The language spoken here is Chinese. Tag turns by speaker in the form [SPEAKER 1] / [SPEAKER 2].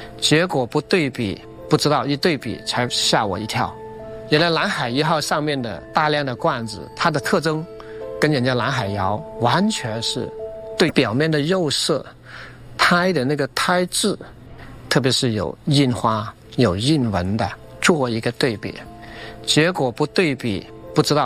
[SPEAKER 1] 结果不对比不知道，一对比才吓我一跳。原来南海1号上面的大量的罐子，它的特征跟人家南海窑完全是对表面的釉色、胎的那个胎质，特别是有印花、有印纹的，做一个对比。结果不对比不知道。